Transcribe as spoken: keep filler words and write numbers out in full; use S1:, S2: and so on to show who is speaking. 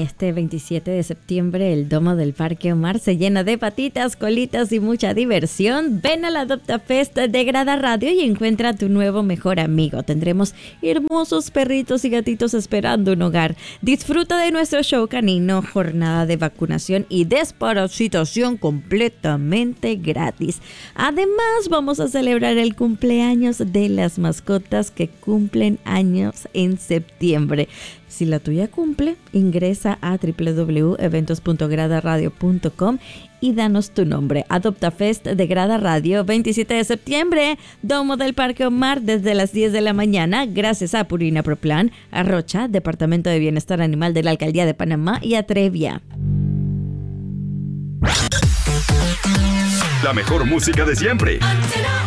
S1: este veintisiete de septiembre el domo del Parque Omar se llena de patitas, colitas y mucha diversión. Ven al Adopta Fest de Grada Radio y encuentra a tu nuevo mejor amigo. Tendremos hermosos perritos y gatitos esperando un hogar. Disfruta de nuestro show canino, jornada de vacunación y desparasitación completamente gratis. Además, vamos a celebrar el cumpleaños de las mascotas que cumplen años en septiembre. Si la tuya cumple, ingresa a doble u doble u doble u punto eventos punto grada radio punto com y danos tu nombre. Adopta Fest de Grada Radio, veintisiete de septiembre, Domo del Parque Omar desde las diez de la mañana, gracias a Purina Pro Plan, a Rocha, Departamento de Bienestar Animal de la Alcaldía de Panamá y a Trevia.
S2: La mejor música de siempre.